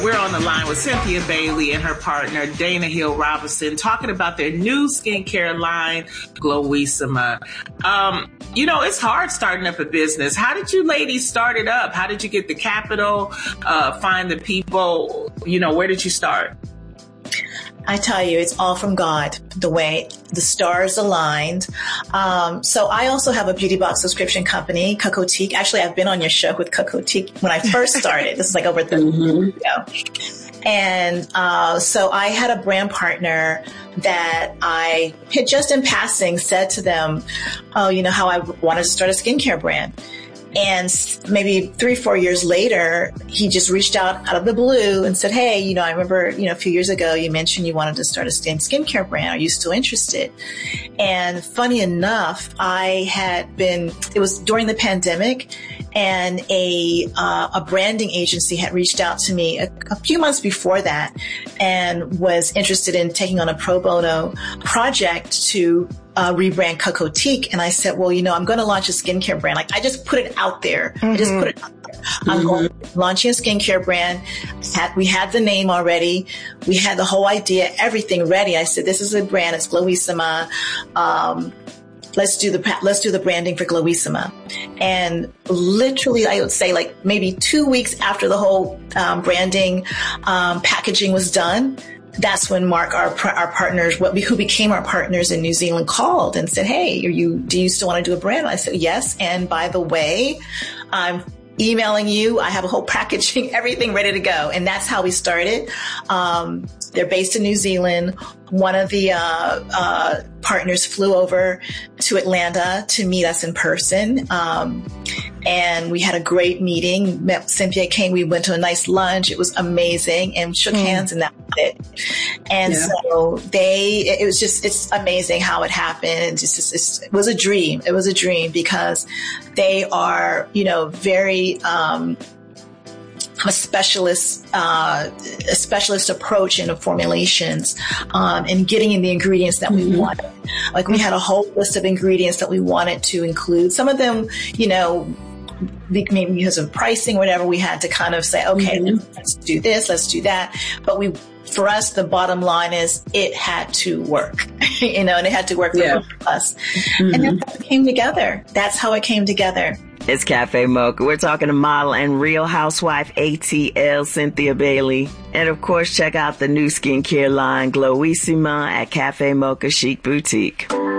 We're on the line with Cynthia Bailey and her partner, Dana Hill Robinson, talking about their new skincare line, Glowissima. It's hard starting up a business. How did you ladies start it up? How did you get the capital, find the people? Where did you start? I tell you, it's all from God, the way the stars aligned. So I also have a beauty box subscription company, Cocotique. Actually, I've been on your show with Cocotique when I first started. This is like over 30 years ago. And so I had a brand partner that I had just in passing said to them, how I wanted to start a skincare brand. And maybe 3-4 years later, he just reached out of the blue and said, hey, I remember, a few years ago, you mentioned you wanted to start a skincare brand. Are you still interested? And funny enough, it was during the pandemic, and a branding agency had reached out to me a few months before that and was interested in taking on a pro bono project to rebrand Cocotique. And I said, well, I'm going to launch a skincare brand. Like, I just put it out there. I just put it out there. I'm launching a skincare brand. We had the name already. We had the whole idea, everything ready. I said, this is a brand. It's Glowissima. Let's do the branding for Glowissima. And literally, I would say like maybe 2 weeks after the whole branding packaging was done, that's when Mark, our partners, who became our partners in New Zealand, called and said, hey, do you still want to do a brand? I said, yes. And by the way, I'm emailing you. I have a whole packaging, everything ready to go. And that's how we started. They're based in New Zealand. One of the partners flew over to Atlanta to meet us in person. And we had a great meeting. Cynthia came. We went to a nice lunch. It was amazing, and shook hands, and that was it. And so it's amazing how it happened. It was a dream. It was a dream because they are, very, a specialist approach in formulations, and getting in the ingredients that we wanted. Like, we had a whole list of ingredients that we wanted to include. Some of them, maybe because of pricing, whatever, we had to kind of say, okay, let's do this, let's do that. But for us, the bottom line is it had to work, and it had to work for us. And that's how it came together. That's how it came together. It's Cafe Mocha. We're talking to model and Real Housewife ATL Cynthia Bailey. And of course, check out the new skincare line, Glowissima, at Cafe Mocha Chic Boutique.